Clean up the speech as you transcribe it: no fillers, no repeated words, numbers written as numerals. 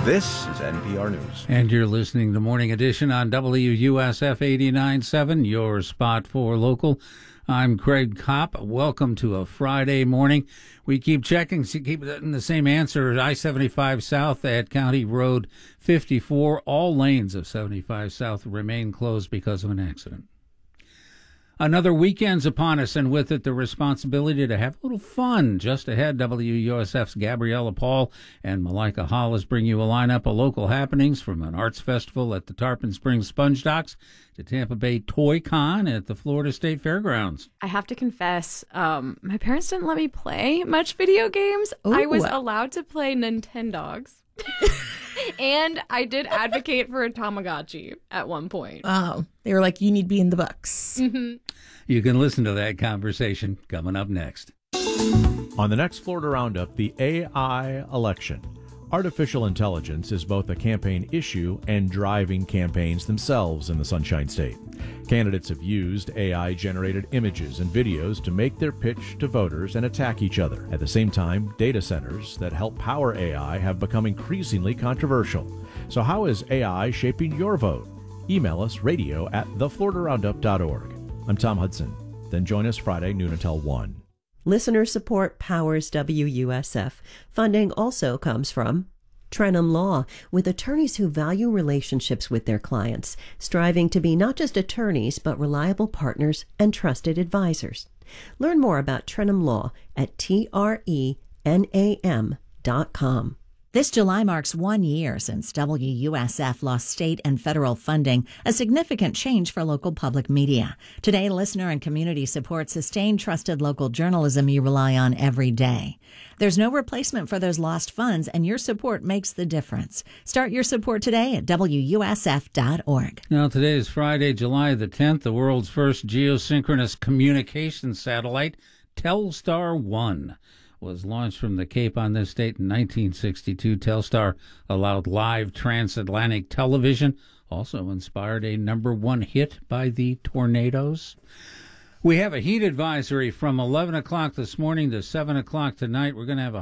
This is NPR News. And you're listening to Morning Edition on WUSF 89.7, your spot for local. I'm Craig Kopp. Welcome to a Friday morning. We keep checking, keep getting the same answer. I-75 South at County Road 54. All lanes of 75 South remain closed because of an accident. Another weekend's upon us, and with it the responsibility to have a little fun. Just ahead, WUSF's Gabriella Paul and Malika Hollis bring you a lineup of local happenings, from an arts festival at the Tarpon Springs Sponge Docks to Tampa Bay Toy Con at the Florida State Fairgrounds. I have to confess, my parents didn't let me play much video games. Ooh. I was allowed to play Nintendogs. And I did advocate for a Tamagotchi at one point. Oh, they were like, you need to be in the books. Mm-hmm. You can listen to that conversation coming up next. On the next Florida Roundup, the AI election. Artificial intelligence is both a campaign issue and driving campaigns themselves in the Sunshine State. Candidates have used AI-generated images and videos to make their pitch to voters and attack each other. At the same time, data centers that help power AI have become increasingly controversial. So how is AI shaping your vote? Email us radio@thefloridaroundup.org. I'm Tom Hudson. Then join us Friday noon until 1. Listener support powers WUSF. Funding also comes from Trenum Law, with attorneys who value relationships with their clients, striving to be not just attorneys, but reliable partners and trusted advisors. Learn more about Trenum Law at trenam.com. This July marks 1 year since WUSF lost state and federal funding, a significant change for local public media. Today, listener and community support sustain trusted local journalism you rely on every day. There's no replacement for those lost funds, and your support makes the difference. Start your support today at WUSF.org. Now, today is Friday, July the 10th, the world's first geosynchronous communications satellite, Telstar 1. Was launched from the Cape on this date in 1962. Telstar allowed live transatlantic television, also inspired a #1 hit by the Tornadoes. We have a heat advisory from 11 o'clock this morning to 7 o'clock tonight. We're going to have a